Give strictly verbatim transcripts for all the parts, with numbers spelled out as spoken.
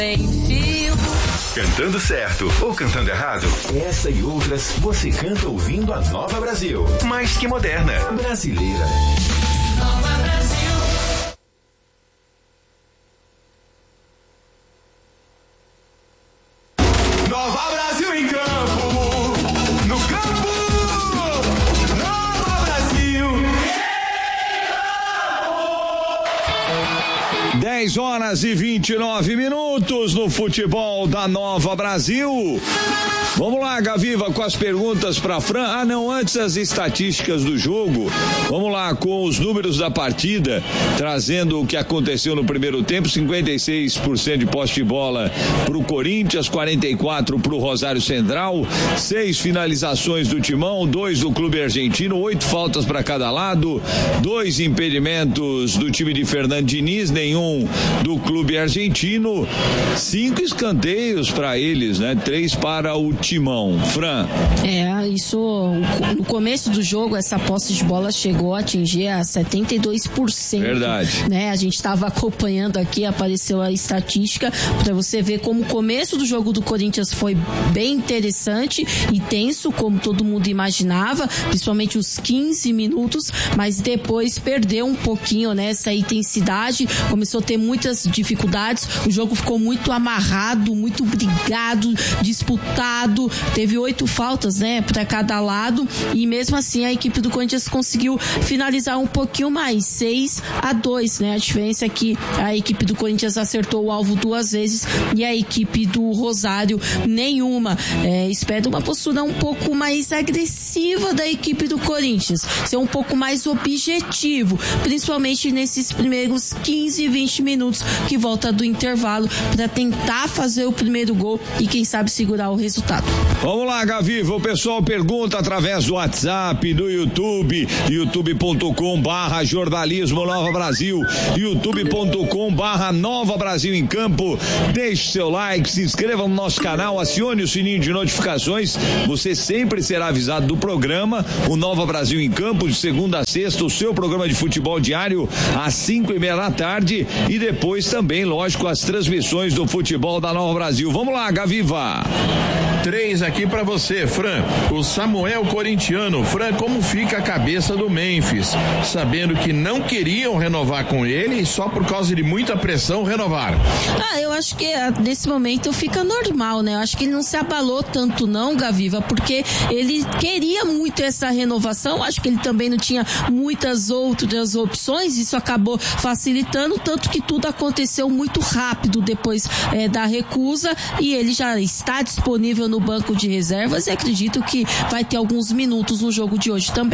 Cantando certo ou cantando errado, essa e outras você canta ouvindo a Nova Brasil. Mais que moderna, brasileira. Nova Brasil. Nova Brasil em campo. No campo. Nova Brasil. dez horas e vinte e nove minutos no futebol da Nova Brasil. Vamos lá, Gaviva, com as perguntas para Fran. Ah, não, antes as estatísticas do jogo. Vamos lá, com os números da partida, trazendo o que aconteceu no primeiro tempo: cinquenta e seis por cento de posse de bola pro Corinthians, quarenta e quatro pro Rosário Central, seis finalizações do Timão, dois do clube argentino, oito faltas para cada lado, dois impedimentos do time de Fernando Diniz, nenhum do clube argentino, cinco escanteios para eles, né? Três para o Timão. Fran. É, isso, no começo do jogo, essa posse de bola chegou a atingir a setenta e dois por cento. Verdade. Né? A gente estava acompanhando aqui, apareceu a estatística, para você ver como o começo do jogo do Corinthians foi bem interessante e tenso, como todo mundo imaginava, principalmente os quinze minutos, mas depois perdeu um pouquinho, né, essa intensidade, começou a ter muitas dificuldades, o jogo ficou muito amarrado, muito brigado, disputado, teve oito faltas, né, para cada lado, e mesmo assim a equipe do Corinthians conseguiu finalizar um pouquinho mais, seis a dois, né, a diferença é que a equipe do Corinthians acertou o alvo duas vezes e a equipe do Rosário nenhuma. É, espero uma postura um pouco mais agressiva da equipe do Corinthians, ser um pouco mais objetivo, principalmente nesses primeiros quinze, vinte minutos que volta do intervalo, para tentar fazer o primeiro gol e quem sabe segurar o resultado. Vamos lá, Gaviva, o pessoal pergunta através do WhatsApp, do YouTube, youtube ponto com barra jornalismo Nova Brasil, youtube ponto com barra Nova Brasil em Campo. Deixe seu like, se inscreva no nosso canal, acione o sininho de notificações, você sempre será avisado do programa, o Nova Brasil em Campo, de segunda a sexta, o seu programa de futebol diário, às cinco e meia da tarde, e depois também, lógico, as transmissões do futebol da Nova Brasil. Vamos lá, Gaviva. Três aqui pra você, Fran. O Samuel corintiano. Fran, como fica a cabeça do Memphis? Sabendo que não queriam renovar com ele e só por causa de muita pressão renovaram. Ah, eu acho que nesse momento fica normal, né? Eu acho que ele não se abalou tanto não, Gaviva, porque ele queria muito essa renovação. Acho que ele também não tinha muitas outras opções. Isso acabou facilitando, tanto que tudo aconteceu muito rápido depois é, da recusa, e ele já está disponível no banco de reservas e acredito que vai ter alguns minutos no jogo de hoje também.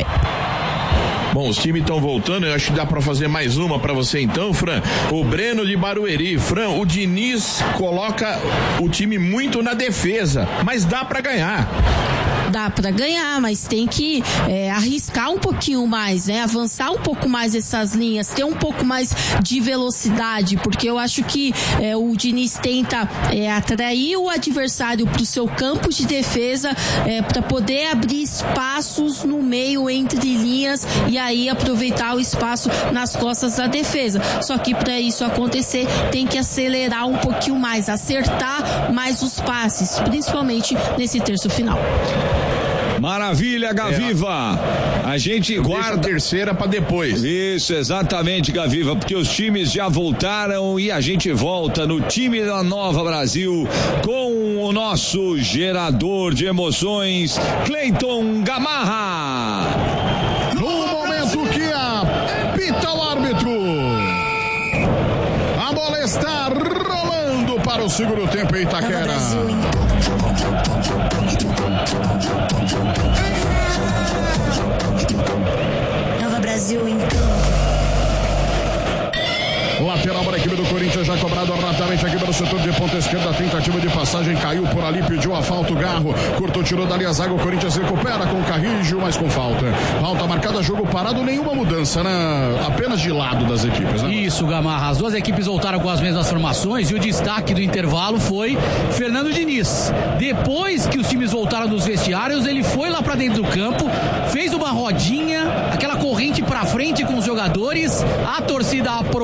Bom, os times estão voltando, eu acho que dá pra fazer mais uma pra você então, Fran. O Breno de Barueri. Fran, o Diniz coloca o time muito na defesa, mas dá pra ganhar. Dá pra ganhar, mas tem que é, arriscar um pouquinho mais, né? Avançar um pouco mais essas linhas, ter um pouco mais de velocidade, porque eu acho que é, o Diniz tenta é, atrair o adversário pro seu campo de defesa, é, para poder abrir espaços no meio entre linhas e aí aproveitar o espaço nas costas da defesa. Só que para isso acontecer tem que acelerar um pouquinho mais, acertar mais os passes, principalmente nesse terço final. Maravilha, Gaviva. É. A gente Eu guarda a terceira para depois. Isso, exatamente, Gaviva, porque os times já voltaram e a gente volta no time da Nova Brasil com o nosso gerador de emoções, Cleiton Gamarra. No momento que apita o árbitro, a bola está rolando para o segundo tempo em Itaquera. Nova Brasil em Lateral para a equipe do Corinthians, já cobrado rapidamente aqui pelo setor de ponta esquerda, tentativa de passagem, caiu por ali, pediu a falta, o Garro, cortou, tirou dali a zaga, o Corinthians recupera com o Carrijo, mas com falta. Falta marcada, jogo parado, nenhuma mudança, né? Apenas de lado das equipes, né? Isso, Gamarra, as duas equipes voltaram com as mesmas formações e o destaque do intervalo foi Fernando Diniz. Depois que os times voltaram dos vestiários, ele foi lá para dentro do campo, fez uma rodinha, aquela corrente para frente com os jogadores, a torcida aprovou,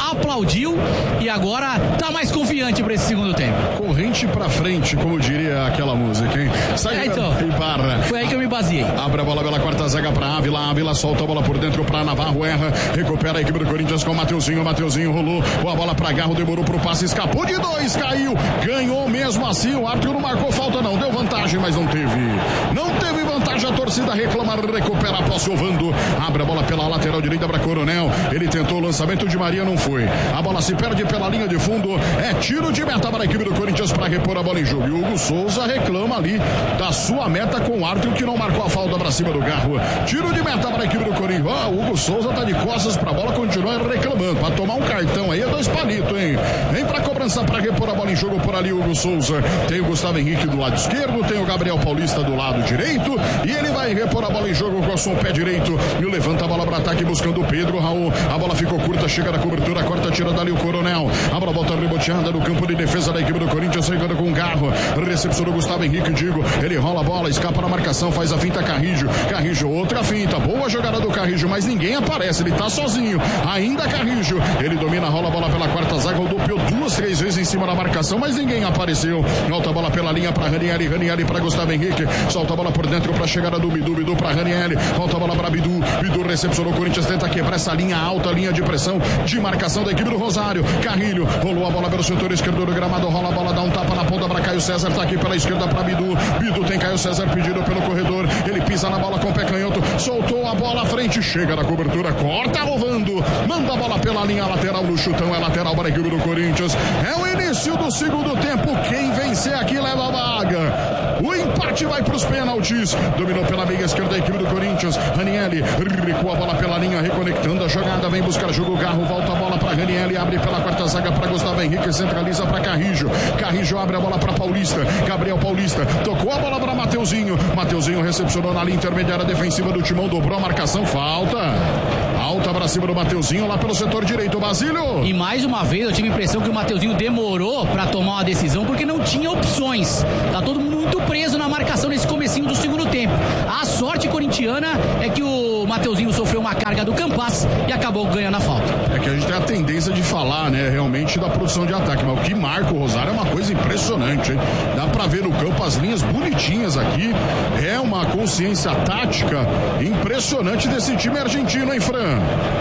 aplaudiu e agora tá mais confiante para esse segundo tempo. Corrente pra frente, como diria aquela música, hein? Sai é, então, Ibarra. Foi aí que eu me baseei. Abre a bola pela quarta zaga pra Ávila. Ávila solta a bola por dentro pra Navarro, erra. Recupera a equipe do Corinthians com o Mateuzinho. Mateuzinho rolou. Boa bola pra Garro, demorou pro passe, escapou de dois, caiu. Ganhou mesmo assim. O árbitro não marcou falta, não. Deu vantagem, mas não teve. Não teve vantagem. A torcida reclama, recupera a posse. Ovando. Abre a bola pela lateral direita pra Coronel. Ele tentou o lançamento de Maria, não foi. A bola se perde pela linha de fundo. É tiro de meta para a equipe do Corinthians para repor a bola em jogo. E o Hugo Souza reclama ali da sua meta com o árbitro que não marcou a falta para cima do Garro. Tiro de meta para a equipe do Corinthians. Ah, o Hugo Souza tá de costas para a bola, continua reclamando. Para tomar um cartão aí é dois palitos, hein? Vem para cobrança para repor a bola em jogo por ali o Hugo Souza. Tem o Gustavo Henrique do lado esquerdo, tem o Gabriel Paulista do lado direito e ele vai repor a bola em jogo com o som pé direito e levanta a bola para ataque buscando o Pedro Raul. A bola ficou curta, chega na cobertura, corta, tira dali o Coronel. A bola volta reboteada no campo de defesa da equipe do Corinthians, chegando com o Garro. Recepcionou Gustavo Henrique, digo. Ele rola a bola, escapa na marcação, faz a finta Carrijo. Carrijo, outra finta. Boa jogada do Carrijo, mas ninguém aparece. Ele tá sozinho. Ainda Carrijo. Ele domina, rola a bola pela quarta zaga. Rodopiou duas, três vezes em cima da marcação, mas ninguém apareceu. Volta a bola pela linha pra Ranieri. Ranieri pra Gustavo Henrique. Solta a bola por dentro pra chegada do Bidu. Bidu pra Ranieri. Volta a bola pra Bidu. Bidu recepcionou. O Corinthians tenta quebrar essa linha alta, linha de pressão, de marcação da equipe do Rosário. Carrilho rolou a bola pelo setor esquerdo do gramado, rola a bola, dá um tapa na ponta para Caio César, tá aqui pela esquerda para Bidu. Bidu tem Caio César pedido pelo corredor, ele pisa na bola com o pé canhoto, soltou a bola à frente, chega na cobertura, corta Ovando, manda a bola pela linha lateral no chutão, é lateral para a equipe do Corinthians. É o início do segundo tempo, quem vencer aqui leva a vaga. O empate vai para os pênaltis, dominou pela meia esquerda a equipe do Corinthians. Ranieri recua a bola pela linha, reconectando a jogada, vem buscar jogo, Garro, volta a bola para Ranieri, abre pela quarta zaga para Gustavo Henrique, centraliza para Carrijo. Carrijo abre a bola para Paulista. Gabriel Paulista tocou a bola para Mateuzinho. Mateuzinho recepcionou na linha intermediária defensiva do Timão, dobrou a marcação, falta. Alta para cima do Mateuzinho lá pelo setor direito, Basílio. E mais uma vez eu tive a impressão que o Mateuzinho demorou para tomar uma decisão porque não tinha opções. Tá todo mundo muito preso na marcação nesse comecinho do segundo tempo. A sorte corintiana é que o Mateuzinho sofreu uma carga do Campas e acabou ganhando a falta. É que a gente tem a tendência de falar, né, realmente da produção de ataque, mas o que marca o Rosário é uma coisa impressionante, hein? Dá pra ver no campo as linhas bonitinhas aqui, é uma consciência tática impressionante desse time argentino, hein, Fran?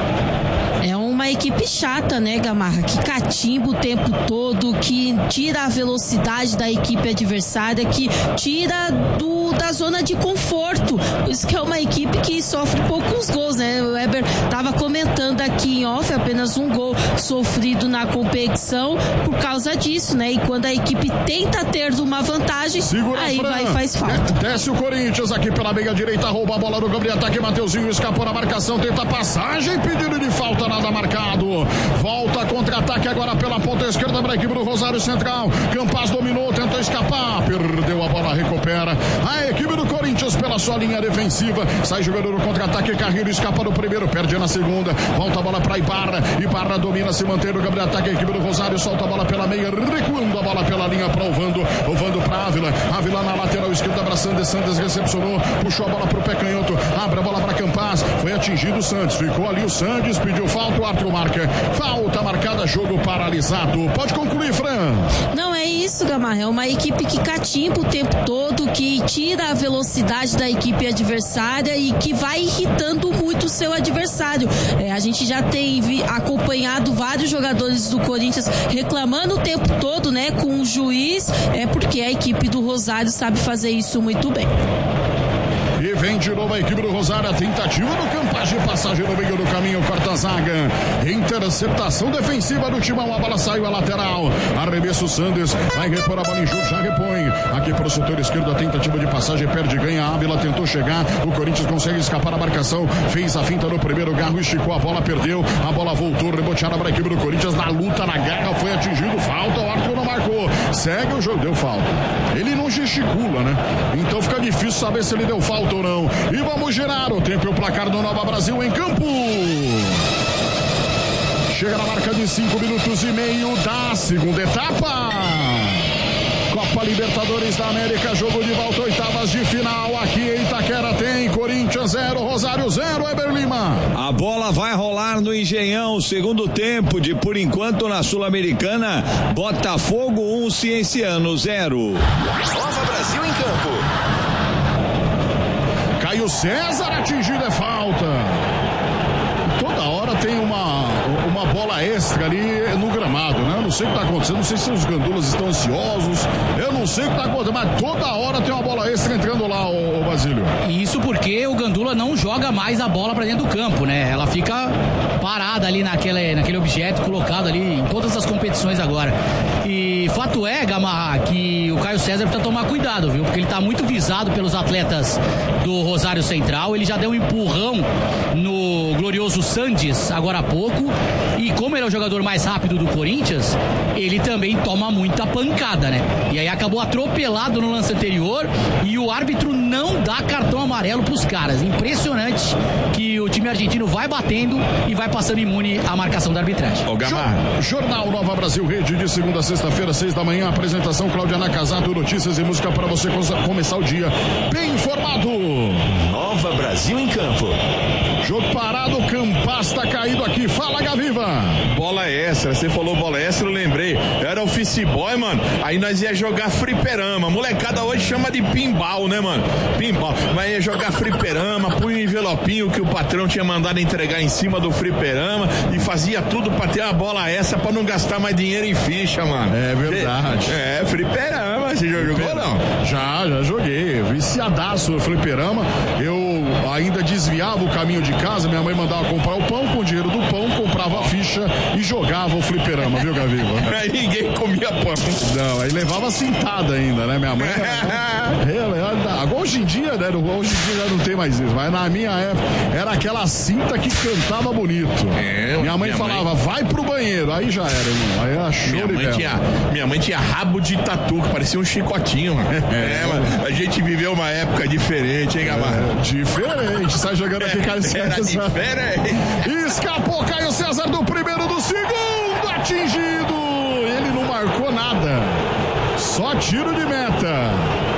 É uma equipe chata, né, Gamarra? Que catimba o tempo todo, que tira a velocidade da equipe adversária, que tira do, da zona de conforto. Por isso que é uma equipe que sofre poucos gols, né? O Weber estava comentando aqui em off, apenas um gol sofrido na competição por causa disso, né? E quando a equipe tenta ter uma vantagem, segura, aí Fran. Vai e faz falta. Desce o Corinthians aqui pela meia direita, rouba a bola no campo de ataque, Mateuzinho escapou na marcação, tenta passagem, pedido de falta, nada marcado. Volta contra-ataque agora pela ponta esquerda para a equipe do Rosário Central. Campas dominou, tentou escapar, perdeu a bola, recupera a equipe do Corinthians pela sua linha defensiva. Sai jogando no contra-ataque, Carrilho escapa no primeiro, perde na segunda. Volta a bola para Ibarra. Ibarra domina, se mantém no campo de ataque. A equipe do Rosário solta a bola pela meia, recuando a bola pela linha para Ovando. Ovando para Ávila. Ávila na lateral esquerda para Sandes. Sandes recepcionou, puxou a bola para o pé canhoto. Abre a bola para Campas. Foi atingido o Santos. Ficou ali o Sandes, pediu falta. O árbitro marca. Falta marcada, jogo paralisado. Pode concluir, Fran. Não é isso, Gamarra. É uma equipe que catimba o tempo todo, que tira a velocidade da equipe adversária e que vai irritando muito o seu adversário. É, a gente já tem vi, acompanhado vários jogadores do Corinthians reclamando o tempo todo, né, com o juiz, é porque a equipe do Rosário sabe fazer isso muito bem. E vem de novo a equipe do Rosário, a tentativa do Campas de passagem no meio do caminho, corta a zaga. Interceptação defensiva do Timão, a bola saiu a lateral. Arremesso Sandes, vai repor a bola em jogo, já repõe. Aqui para o setor esquerdo, a tentativa de passagem, perde, ganha. A Ávila tentou chegar, o Corinthians consegue escapar da marcação, fez a finta no primeiro, Garro esticou a bola, perdeu. A bola voltou, reboteada para a equipe do Corinthians, na luta, na garra, foi atingido, falta, o árbitro não marcou. Segue o jogo, deu falta. Ele não gesticula, né? Então fica difícil saber se ele deu falta ou não. E vamos girar o tempo e o placar do Nova Brasil em campo. Chega na marca de cinco minutos e meio da segunda etapa. Copa Copa Libertadores da América, jogo de volta, oitavas de final, aqui em Itaquera tem Corinthians zero, Rosário zero, Eber Lima. A bola vai rolar no Engenhão, segundo tempo de, por enquanto, na Sul-Americana, Botafogo um, Cienciano zero. Nova Brasil em campo. Caio César atingido, é falta. Toda hora tem uma, uma bola extra ali no gramado, né? Eu não sei o que está acontecendo, não sei se os gandulas estão ansiosos, eu não sei o que está acontecendo, mas toda hora tem uma bola extra entrando lá, o, o Basílio. Isso porque o Gandula não joga mais a bola para dentro do campo, né? Ela fica parada ali naquele, naquele objeto colocado ali em todas as competições agora. E fato é, Gamarra, que o Caio César precisa tomar cuidado, viu? Porque ele está muito visado pelos atletas do Rosário Central, ele já deu um empurrão no glorioso Sandes agora há pouco, e como ele é o jogador mais rápido do Corinthians, ele também toma muita pancada, né? E aí acabou atropelado no lance anterior e o árbitro não dá cartão amarelo pros caras. Impressionante que o time argentino vai batendo e vai passando imune à marcação da arbitragem. Ô, Gamarra. Jornal Nova Brasil Rede, de segunda a sexta-feira, seis da manhã, apresentação Cláudia Nakazato, notícias e música para você começar o dia bem informado. Nova Brasil em campo. Jogo parado, Campas tá caído aqui. Fala, Gaviva. Bola extra, você falou bola extra, eu lembrei. Era office boy, mano. Aí nós ia jogar fliperama. Molecada hoje chama de pinball, né, mano? Pinball. Mas ia jogar fliperama, punha um envelopinho que o patrão tinha mandado entregar em cima do fliperama e fazia tudo pra ter uma bola extra pra não gastar mais dinheiro em ficha, mano. É verdade. É, fliperama. Você já jogou ou não? Já, já joguei. Viciadaço no fliperama. Eu ainda desviava o caminho de casa, minha mãe mandava comprar o pão, com o dinheiro do pão, comprava a ficha e jogava o fliperama, viu, Gaviva? Aí ninguém comia pão. Não, aí levava cintada ainda, né, minha mãe? Era, agora hoje em dia, né, hoje em dia já não tem mais isso, mas na minha época era aquela cinta que cantava bonito. É, minha mãe minha falava, mãe... vai pro banheiro, aí já era, irmão, aí era show minha de mãe tinha, minha mãe tinha rabo de tatu, que parecia um chicotinho, mano. É, é mano, a gente viveu uma época diferente, hein, Gamarra? É, diferente, sai jogando aqui, Caio César. Era diferente. Escapou Caio César do primeiro, do segundo, atingido. Ele não marcou nada, só tiro de meta.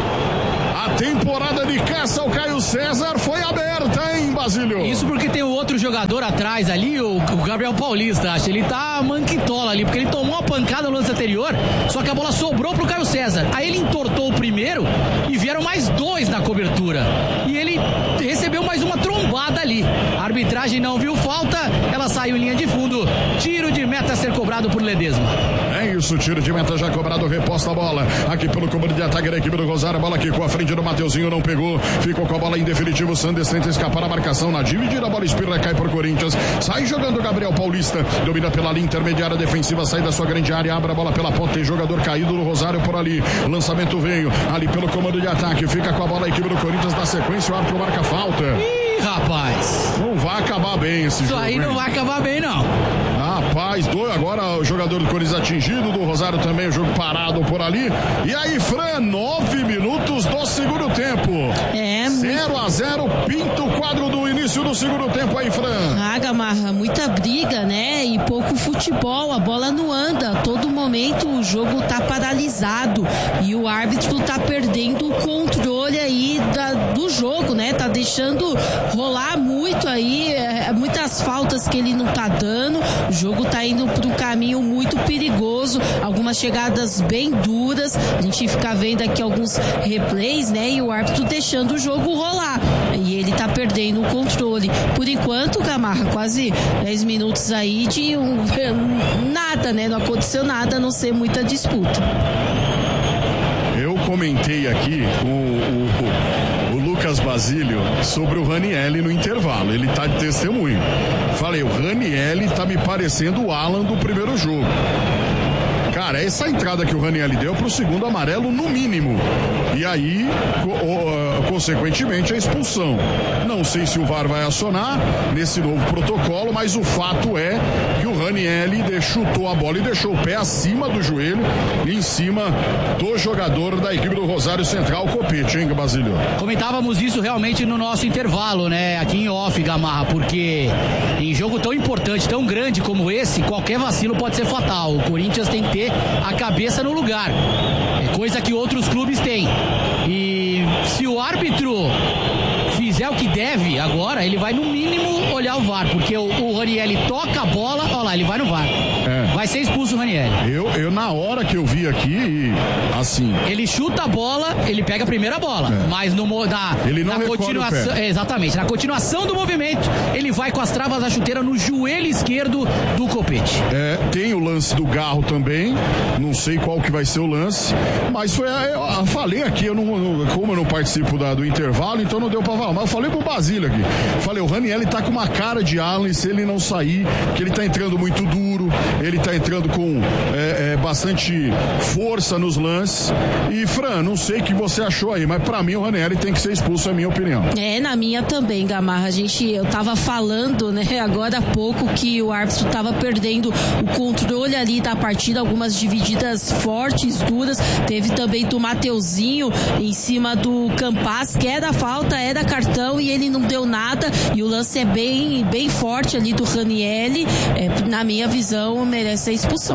A temporada de caça ao Caio César foi aberta, hein, Basílio? Isso porque tem o outro jogador atrás ali, o, o Gabriel Paulista, acho. Ele tá manquitola ali, porque ele tomou uma pancada no lance anterior, só que a bola sobrou pro Caio César. Aí ele entortou o primeiro e vieram mais dois na cobertura. E ele recebeu mais uma trombada ali. A arbitragem não viu falta, ela saiu em linha de fundo. Tiro de meta a ser cobrado por Ledesma. É isso, tiro de meta já cobrado, reposta a bola. Aqui pelo comando de ataque da equipe do Rosário, a bola aqui com a frente do Mateuzinho, não pegou, ficou com a bola em definitivo. Sandes tenta escapar a marcação na dividida, a bola espirra, cai por Corinthians, sai jogando o Gabriel Paulista, domina pela linha intermediária defensiva, sai da sua grande área, abre a bola pela ponta, tem jogador caído no Rosário por ali, lançamento veio, ali pelo comando de ataque, fica com a bola a equipe do Corinthians na sequência, o árbitro marca falta. Ih, rapaz, não vai acabar bem esse Isso jogo. Isso aí não hein? vai acabar bem, não. Rapaz, dois, agora o jogador do Corinthians atingido, do Rosário também, o jogo parado por ali. E aí, Fran, nove minutos do segundo tempo. É, zero a zero, pinta o quadro do início do segundo tempo aí, Fran. Ah, Gamarra, muita briga, né? E pouco futebol, a bola não anda. A todo momento o jogo tá paralisado e o árbitro tá perdendo o controle aí da, do jogo, né? Tá deixando rolar muito aí, é, muitas faltas que ele não tá dando. O jogo tá indo para um caminho muito perigoso, algumas chegadas bem duras. A gente fica vendo aqui alguns replays, né? E o árbitro deixando o jogo rolar. E ele tá perdendo o controle. Por enquanto, Gamarra, quase dez minutos aí de um, nada, né? Não aconteceu nada, a não ser muita disputa. Eu comentei aqui com o, o, o Lucas Basílio sobre o Ranielli no intervalo. Ele tá de testemunho. Falei, o Ranielli tá me parecendo o Alan do primeiro jogo. Cara, essa entrada que o Ranielli deu pro segundo amarelo no mínimo. E aí, co- o, consequentemente, a expulsão. Não sei se o V A R vai acionar nesse novo protocolo, mas o fato é que o Ranielli chutou a bola e deixou o pé acima do joelho, em cima do jogador da equipe do Rosário Central, Copete, hein, Basílio? Comentávamos isso realmente no nosso intervalo, né? Aqui em off, Gamarra, porque em jogo tão importante, tão grande como esse, qualquer vacilo pode ser fatal. O Corinthians tem que ter a cabeça no lugar. É coisa que outros clubes têm. E se o árbitro fizer o que deve agora, ele vai no mínimo olhar o V A R, porque o, o Ranieri toca a bola, olha lá, ele vai no V A R. É. Vai ser expulso o Ranieri. Eu, eu, na hora que eu vi aqui, assim... Ele chuta a bola, ele pega a primeira bola, é. mas no, na, ele não na continuação... É, exatamente, na continuação do movimento, ele vai com as travas da chuteira no joelho esquerdo do Copete. É, tem o lance do Garro também, não sei qual que vai ser o lance, mas foi, eu, eu falei aqui, eu não, como eu não participo da, do intervalo, então não deu pra falar, mas eu falei pro Basílio aqui, falei, o Ranieri tá com uma cara de Allen, se ele não sair, que ele tá entrando muito duro, ele tá entrando com é, é, bastante força nos lances, e Fran, não sei o que você achou aí, mas pra mim o Ranieri tem que ser expulso, é a minha opinião. É, na minha também, Gamarra, a gente, eu tava falando, né, agora há pouco que o árbitro tava perdendo o controle ali da partida, algumas divididas fortes, duras, teve também do Mateuzinho em cima do Campas, que era falta, era cartão e ele não deu nada, e o lance é bem, bem forte ali do Ranieri, é, na minha visão merece a expulsão.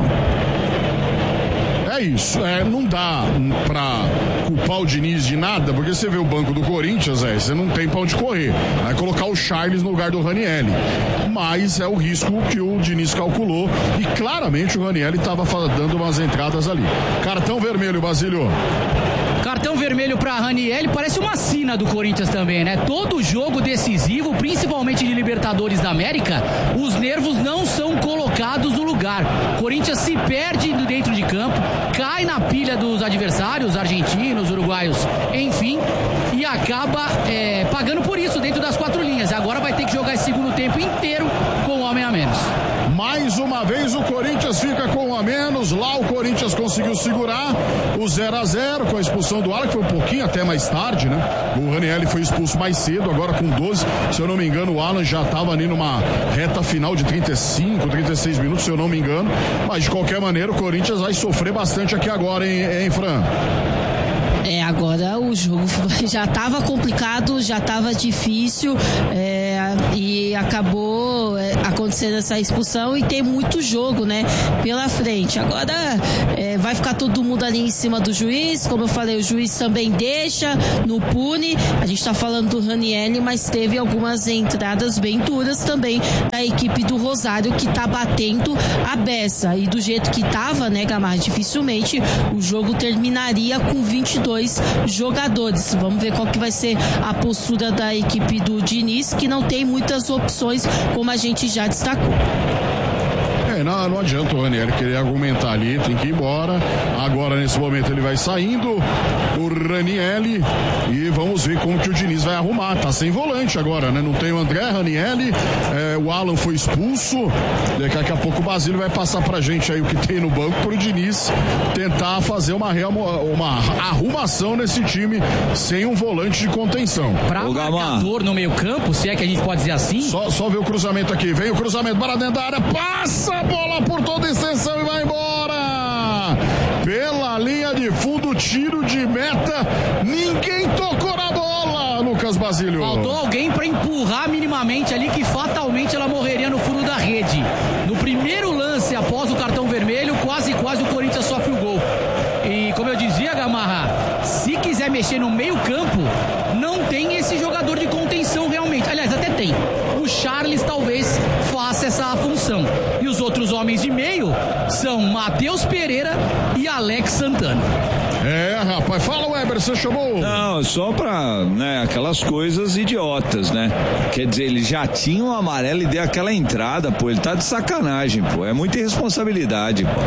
É isso, é, não dá pra culpar o Diniz de nada, porque você vê o banco do Corinthians, é, você não tem pra onde correr, vai colocar o Charles no lugar do Ranieri, mas é o risco que o Diniz calculou, e claramente o Ranieri estava dando umas entradas ali. Cartão vermelho, Basílio. Cartão vermelho para Ranieri, parece uma sina do Corinthians também, né? Todo jogo decisivo, principalmente de Libertadores da América, os nervos não são colocados no lugar. Corinthians se perde dentro de campo, cai na pilha dos adversários, argentinos, uruguaios, enfim, e acaba é, pagando por isso dentro das quatro linhas. Agora vai ter que jogar esse segundo tempo inteiro com um homem a menos. Mais uma vez o Corinthians fica com um a menos. Lá o Corinthians conseguiu segurar o zero a zero com a expulsão do Alan, que foi um pouquinho até mais tarde, né? O Ranieri foi expulso mais cedo, agora com doze. Se eu não me engano, o Alan já estava ali numa reta final de trinta e cinco, trinta e seis minutos, se eu não me engano. Mas de qualquer maneira, o Corinthians vai sofrer bastante aqui agora, hein, hein Fran? É, agora o jogo já estava complicado, já estava difícil, é, e acabou é, acontecendo essa expulsão e tem muito jogo, né, pela frente. Agora é, vai ficar todo mundo ali em cima do juiz, como eu falei, o juiz também deixa, não pune. A gente está falando do Ranieri, mas teve algumas entradas bem duras também da equipe do Rosário, que está batendo a beça, e do jeito que estava, né, Gamarra, dificilmente o jogo terminaria com vinte e dois jogadores. Vamos ver qual que vai ser a postura da equipe do Diniz, que não tem muitas opções, como a gente já destacou. É, não, não adianta o Ranieri querer argumentar ali, tem que ir embora. Agora, nesse momento, ele vai saindo, o Ranieri, e vamos ver como que o Diniz vai arrumar. Tá sem volante agora, né? Não tem o André Ranieri, é, o Alan foi expulso. Daqui a pouco o Basílio vai passar pra gente aí o que tem no banco pro Diniz tentar fazer uma, uma arrumação nesse time sem um volante de contenção. Pra marcador no meio campo, se é que a gente pode dizer assim. Só, só ver o cruzamento aqui, vem o cruzamento para dentro da área, passa a bola por toda a extensão e vai embora pela linha de fundo, tiro de meta, ninguém tocou na bola, Lucas Basílio. Faltou alguém para empurrar minimamente ali, que fatalmente ela morreria no fundo da rede. No primeiro lance após o cartão vermelho, quase quase o Corinthians sofre o gol. E como eu dizia, Gamarra, se quiser mexer no meio campo, não tem esse jogador de contenção realmente. Aliás, até tem. O Charles talvez faça essa função. E os outros homens de meio são Matheus Pereira e Alex Santana. É, rapaz, fala, Weber, você chamou? Não, só pra, né, aquelas coisas idiotas, né? Quer dizer, ele já tinha um amarelo e deu aquela entrada, pô, ele tá de sacanagem, pô, é muita irresponsabilidade, pô.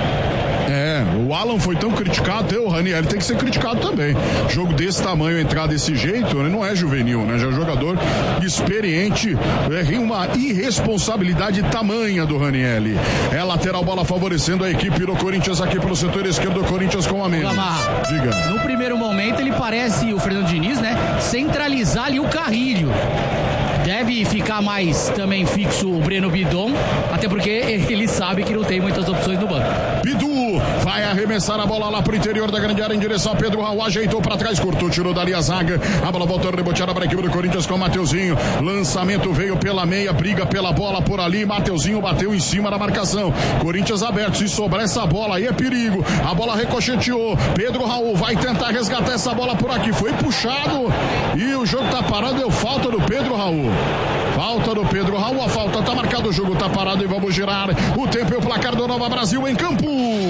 É, o Alan foi tão criticado, o Ranieri tem que ser criticado também. Jogo desse tamanho, entrar desse jeito, né, não é juvenil, né? Já é jogador experiente, é uma irresponsabilidade tamanha do Ranieri. É lateral, bola favorecendo a equipe do Corinthians aqui pelo setor esquerdo do Corinthians com a menos. Diga. No primeiro momento ele parece, o Fernando Diniz, né? Centralizar ali o Carrilho. Deve ficar mais também fixo o Breno Bidon, até porque ele sabe que não tem muitas opções no banco. Bidu vai arremessar a bola lá pro interior da grande área em direção a Pedro Raul, ajeitou pra trás, cortou, tirou dali a zaga, a bola voltou reboteada para a equipe do Corinthians com o Mateuzinho, lançamento veio pela meia, briga pela bola por ali, Mateuzinho bateu em cima da marcação, Corinthians aberto, se sobrar essa bola aí é perigo, a bola ricocheteou, Pedro Raul vai tentar resgatar essa bola por aqui, foi puxado e o jogo tá parado, deu falta do Pedro Raul, falta do Pedro Raul, a falta tá marcada, o jogo tá parado e vamos girar o tempo e o placar do Nova Brasil em campo.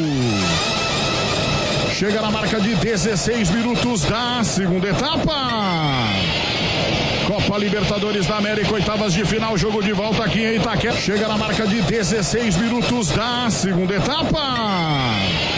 Chega na marca de dezesseis minutos da segunda etapa. Copa Libertadores da América, oitavas de final, jogo de volta aqui em Itaquera. Chega na marca de dezesseis minutos da segunda etapa.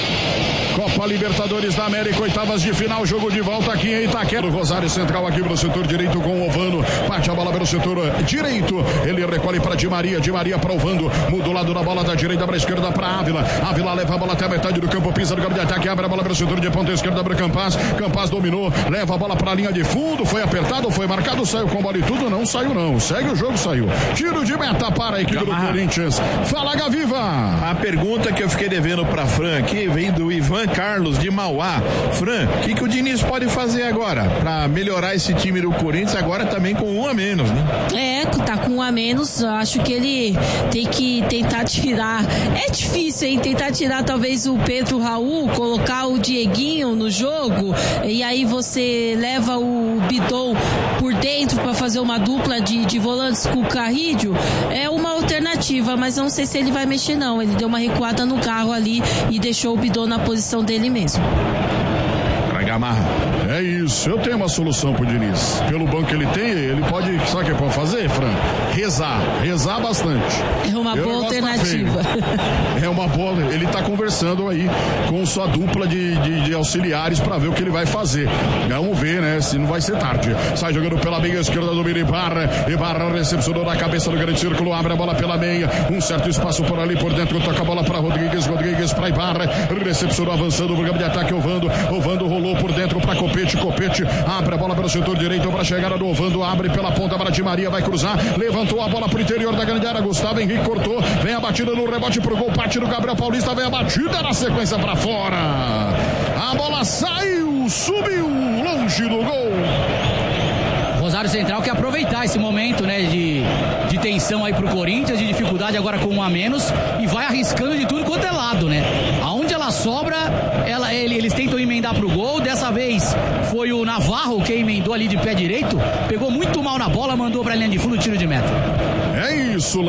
Copa Libertadores da América, oitavas de final, jogo de volta aqui em Itaquera. O Rosário Central aqui pelo setor direito com o Ovando. Parte a bola pelo setor direito. Ele recolhe para Di Maria. Di Maria para Ovando. Muda o lado da bola da direita para a esquerda para Ávila. Ávila leva a bola até a metade do campo. Pisa no campo de ataque. Abre a bola pelo setor de ponta esquerda para Campaz. Campaz dominou. Leva a bola para a linha de fundo. Foi apertado, foi marcado. Saiu com bola e tudo. Não saiu não. Segue o jogo, saiu. Tiro de meta para a equipe do Corinthians. Fala, Gaviva. A pergunta que eu fiquei devendo para Fran aqui vem do Ivan Carlos de Mauá. Fran, o que, que o Diniz pode fazer agora para melhorar esse time do Corinthians agora também com um a menos, né? É, tá com um a menos, acho que ele tem que tentar tirar, é difícil, hein, tentar tirar talvez o Pedro Raul, colocar o Dieguinho no jogo, e aí você leva o Bidon por dentro para fazer uma dupla de, de volantes com o Carrillo, é uma alternativa, mas não sei se ele vai mexer não, ele deu uma recuada no carro ali e deixou o Bidon na posição dele mesmo. Gamarra. É isso, eu tenho uma solução pro Diniz. Pelo banco que ele tem, ele pode, sabe o que pode fazer, Fran? Rezar, rezar bastante. É uma eu boa alternativa. É uma boa, ele tá conversando aí com sua dupla de, de, de auxiliares pra ver o que ele vai fazer. Vamos ver, né, se não vai ser tarde. Sai jogando pela meia esquerda do Ibarra. Ibarra recepcionou na cabeça do grande círculo, abre a bola pela meia, um certo espaço por ali, por dentro, toca a bola pra Rodrigues, Rodrigues pra Ibarra, recepcionou avançando o campo de ataque, Ovando, Ovando rolou por dentro para Copete, Copete abre a bola pelo setor direito para a chegada do Ovando, abre pela ponta para Di Maria, vai cruzar, levantou a bola para o interior da grande área, Gustavo Henrique cortou, vem a batida no rebote pro gol, parte do Gabriel Paulista, vem a batida na sequência para fora, a bola saiu, subiu longe do gol. Rosário Central quer aproveitar esse momento, né, de, de tensão aí pro Corinthians, de dificuldade agora com um a menos, e vai arriscando de tudo quanto é lado, né? Aonde ela sobra, ela, ele, eles tentam emendar pro gol, dessa vez foi o Navarro que emendou ali de pé direito, pegou muito mal na bola, mandou pra linha de fundo, tiro de meta. É isso,